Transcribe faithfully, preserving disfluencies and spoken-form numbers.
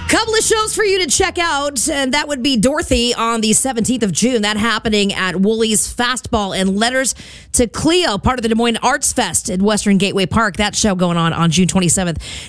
Couple of shows for you to check out, and that would be Dorothy on the seventeenth of June. That happening at Woolies Fastball, and Letters to Cleo, part of the Des Moines Arts Fest in Western Gateway Park. That show going on on June twenty-seventh.